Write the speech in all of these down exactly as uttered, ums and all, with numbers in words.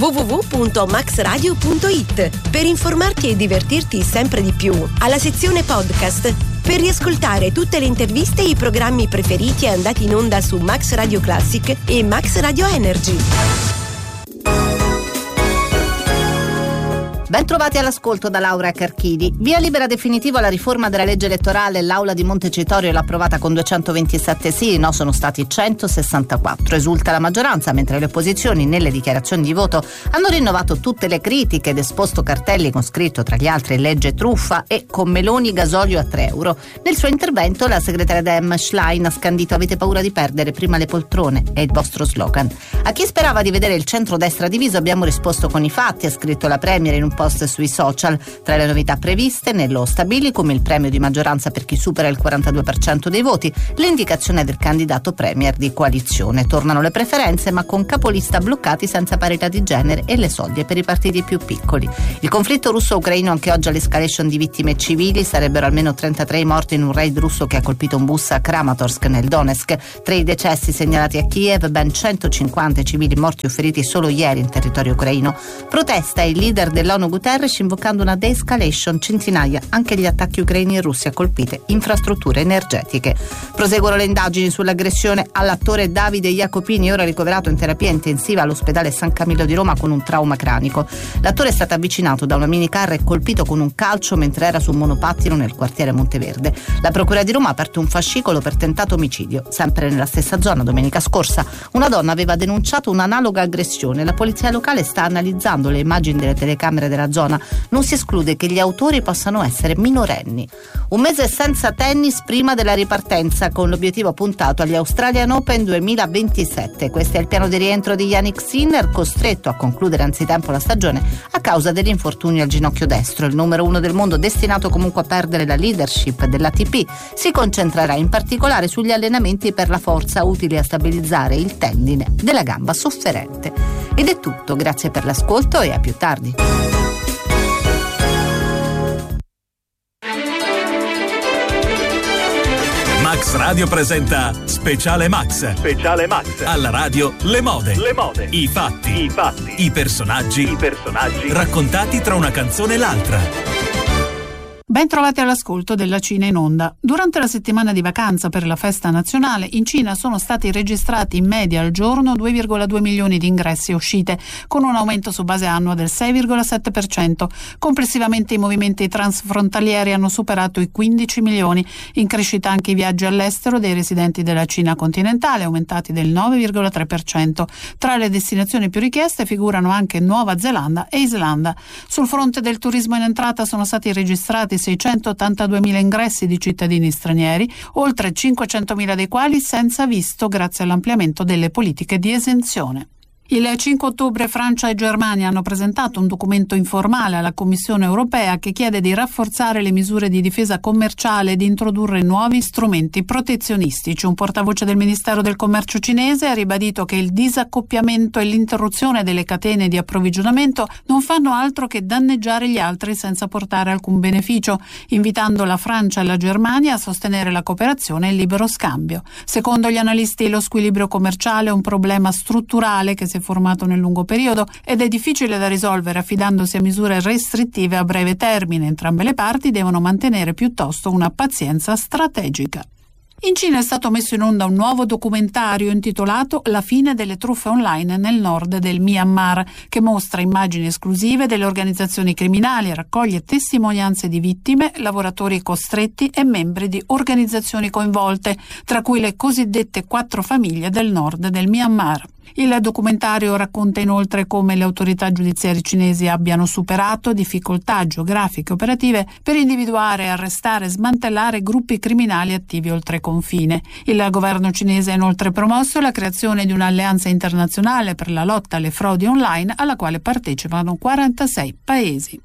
w w w punto max radio punto i t per informarti e divertirti sempre di più, alla sezione podcast per riascoltare tutte le interviste e i programmi preferiti andati in onda su Max Radio Classic e Max Radio Energy. Ben trovati all'ascolto da Laura Carchidi. Via libera definitiva alla riforma della legge elettorale. L'Aula di Montecitorio l'ha approvata con duecentoventisette sì, no sono stati centosessantaquattro. Esulta la maggioranza, mentre le opposizioni nelle dichiarazioni di voto hanno rinnovato tutte le critiche ed esposto cartelli con scritto tra gli altri legge truffa e con Meloni gasolio a tre euro. Nel suo intervento la segretaria Dem Schlein ha scandito: avete paura di perdere, prima le poltrone, è il vostro slogan. A chi sperava di vedere il centrodestra diviso abbiamo risposto con i fatti, ha scritto la Premier in un post sui social. Tra le novità previste nello stabili, come il premio di maggioranza per chi supera il quarantadue per cento dei voti, l'indicazione del candidato premier di coalizione. Tornano le preferenze, ma con capolista bloccati senza parità di genere, e le soglie per i partiti più piccoli. Il conflitto russo-ucraino anche oggi all'escalation di vittime civili, sarebbero almeno trentatré i morti in un raid russo che ha colpito un bus a Kramatorsk nel Donetsk. Tre i decessi segnalati a Kiev, ben centocinquanta civili morti o feriti solo ieri in territorio ucraino. Protesta il leader dell'ONU Guterres invocando una de-escalation, centinaia anche gli attacchi ucraini in Russia, colpite infrastrutture energetiche. Proseguono le indagini sull'aggressione all'attore Davide Jacopini, ora ricoverato in terapia intensiva all'ospedale San Camillo di Roma con un trauma cranico. L'attore è stato avvicinato da una minicar e colpito con un calcio mentre era su un monopattino nel quartiere Monteverde. La procura di Roma ha aperto un fascicolo per tentato omicidio. Sempre nella stessa zona, domenica scorsa, una donna aveva denunciato un'analoga aggressione. La polizia locale sta analizzando le immagini delle telecamere della zona. Non si esclude che gli autori possano essere minorenni. Un mese senza tennis prima della ripartenza, con l'obiettivo puntato agli Australian Open duemilaventisette. Questo è il piano di rientro di Jannik Sinner, costretto a concludere anzitempo la stagione a causa dell'infortunio al ginocchio destro. Il numero uno del mondo, destinato comunque a perdere la leadership dell'A T P, si concentrerà in particolare sugli allenamenti per la forza utili a stabilizzare il tendine della gamba sofferente. Ed è tutto, grazie per l'ascolto e a più tardi. Max Radio presenta Speciale Max. Speciale Max. Alla radio le mode. Le mode. I fatti. I fatti. I personaggi. I personaggi. Raccontati tra una canzone e l'altra. Ben trovati all'ascolto della Cina in Onda. Durante la settimana di vacanza per la festa nazionale, in Cina sono stati registrati in media al giorno due virgola due milioni di ingressi e uscite, con un aumento su base annua del sei virgola sette per cento. Complessivamente i movimenti transfrontalieri hanno superato i quindici milioni, in crescita anche i viaggi all'estero dei residenti della Cina continentale, aumentati del nove virgola tre per cento. Tra le destinazioni più richieste figurano anche Nuova Zelanda e Islanda. Sul fronte del turismo in entrata sono stati registrati seicentottantaduemila ingressi di cittadini stranieri, oltre cinquecentomila dei quali senza visto grazie all'ampliamento delle politiche di esenzione. Il cinque ottobre Francia e Germania hanno presentato un documento informale alla Commissione europea che chiede di rafforzare le misure di difesa commerciale e di introdurre nuovi strumenti protezionistici. Un portavoce del Ministero del Commercio cinese ha ribadito che il disaccoppiamento e l'interruzione delle catene di approvvigionamento non fanno altro che danneggiare gli altri senza portare alcun beneficio, invitando la Francia e la Germania a sostenere la cooperazione e il libero scambio. Secondo gli analisti, lo squilibrio commerciale è un problema strutturale che si è formato nel lungo periodo ed è difficile da risolvere affidandosi a misure restrittive a breve termine. Entrambe le parti devono mantenere piuttosto una pazienza strategica. In Cina è stato messo in onda un nuovo documentario intitolato La fine delle truffe online nel nord del Myanmar, che mostra immagini esclusive delle organizzazioni criminali e raccoglie testimonianze di vittime, lavoratori costretti e membri di organizzazioni coinvolte, tra cui le cosiddette quattro famiglie del nord del Myanmar. Il documentario racconta inoltre come le autorità giudiziarie cinesi abbiano superato difficoltà geografiche e operative per individuare, arrestare e smantellare gruppi criminali attivi oltre confine. Il governo cinese ha inoltre promosso la creazione di un'alleanza internazionale per la lotta alle frodi online alla quale partecipano quarantasei paesi.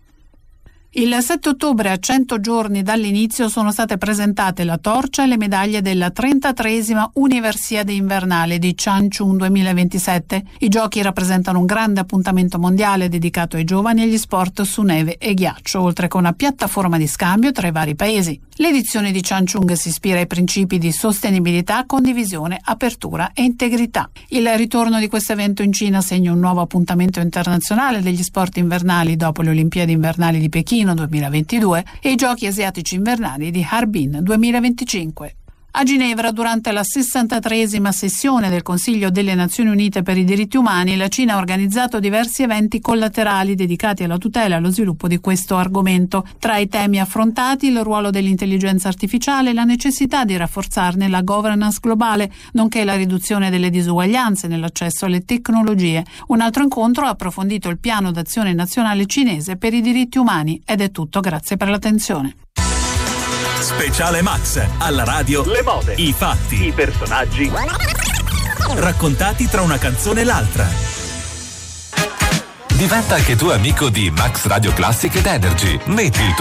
Il sette ottobre, a cento giorni dall'inizio, sono state presentate la torcia e le medaglie della trentatreesima Universiade invernale di Changchun duemilaventisette. I giochi rappresentano un grande appuntamento mondiale dedicato ai giovani e agli sport su neve e ghiaccio, oltre che una piattaforma di scambio tra i vari paesi. L'edizione di Changchun si ispira ai principi di sostenibilità, condivisione, apertura e integrità. Il ritorno di questo evento in Cina segna un nuovo appuntamento internazionale degli sport invernali dopo le Olimpiadi invernali di Pechino duemilaventidue e i Giochi asiatici invernali di Harbin duemilaventicinque. A Ginevra, durante la sessantatreesima sessione del Consiglio delle Nazioni Unite per i diritti umani, la Cina ha organizzato diversi eventi collaterali dedicati alla tutela e allo sviluppo di questo argomento. Tra i temi affrontati il ruolo dell'intelligenza artificiale e la necessità di rafforzarne la governance globale, nonché la riduzione delle disuguaglianze nell'accesso alle tecnologie. Un altro incontro ha approfondito il piano d'azione nazionale cinese per i diritti umani. Ed è tutto, grazie per l'attenzione. Speciale Max, alla radio, le mode, i fatti, i personaggi, raccontati tra una canzone e l'altra. Diventa anche tu amico di Max Radio Classic ed Energy. Metti il tuo